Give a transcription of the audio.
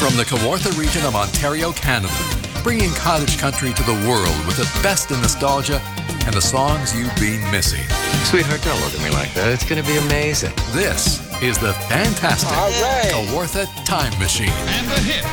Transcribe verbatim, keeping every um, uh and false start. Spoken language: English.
From the Kawartha region of Ontario, Canada, bringing cottage country to the world with the best in nostalgia and the songs you've been missing. Sweetheart, don't look at me like that. It's going to be amazing. This is the fantastic All right. Kawartha Time Machine. And the hit